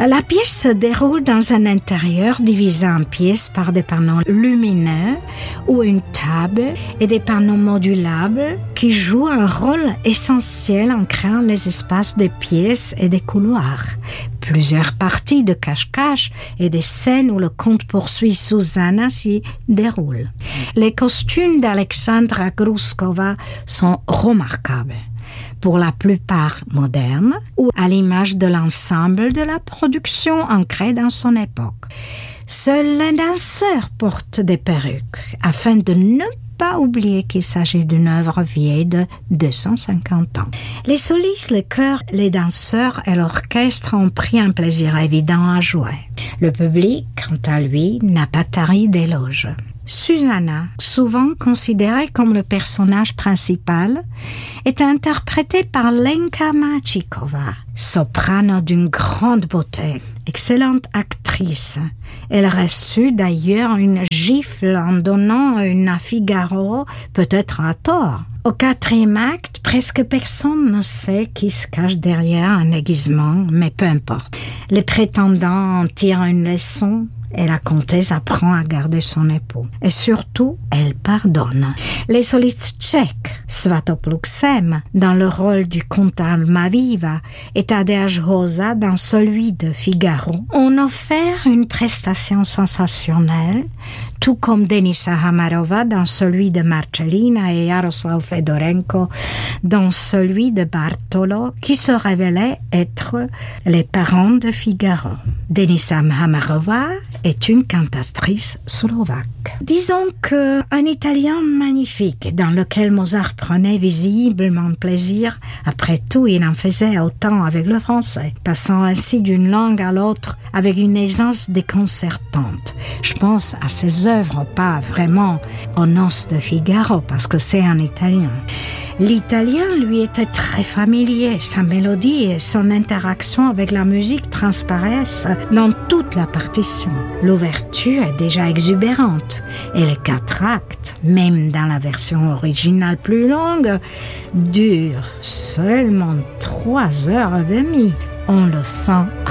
La pièce se déroule dans un intérieur divisé en pièces par des panneaux lumineux ou une table et des panneaux modulables qui jouent un rôle essentiel en créant les espaces des pièces et des couloirs. Plusieurs parties de cache-cache et des scènes où le conte poursuit Susanna s'y déroulent. Les costumes d'Alexandra Gruskova sont remarquables, pour la plupart modernes ou à l'image de l'ensemble de la production ancrée dans son époque. Seuls les danseurs portent des perruques afin de ne pas oublier qu'il s'agit d'une œuvre vieille de 250 ans. Les solistes, les chœurs, les danseurs et l'orchestre ont pris un plaisir évident à jouer. Le public, quant à lui, n'a pas tari d'éloges. Susanna, souvent considérée comme le personnage principal, est interprétée par Lenka Machikova, soprano d'une grande beauté, excellente actrice. Elle reçut d'ailleurs une gifle en donnant une à Figaro, peut-être à tort. Au 4e acte, presque personne ne sait qui se cache derrière un aiguisement, mais peu importe. Les prétendants en tirent une leçon et la comtesse apprend à garder son époux. Et surtout, elle pardonne. Les solistes tchèques, Svatopluk Sem, dans le rôle du comte Almaviva, et Tadeusz Rosa dans celui de Figaro, ont offert une prestation sensationnelle, tout comme Denisa Hamarova dans celui de Marcellina et Jaroslav Fedorenko dans celui de Bartolo, qui se révélaient être les parents de Figaro. Denisa Hamarova est une cantatrice slovaque. Disons qu'un Italien magnifique dans lequel Mozart prenait visiblement plaisir. Après tout, il en faisait autant avec le français, passant ainsi d'une langue à l'autre avec une aisance déconcertante. Je pense à ses œuvres, pas vraiment aux Noces de Figaro, parce que c'est en italien. L'italien lui était très familier, sa mélodie et son interaction avec la musique transparaissent dans toute la partition. L'ouverture est déjà exubérante et les 4 actes, même dans la version originale plus longue, durent seulement 3 heures et demie. On le sent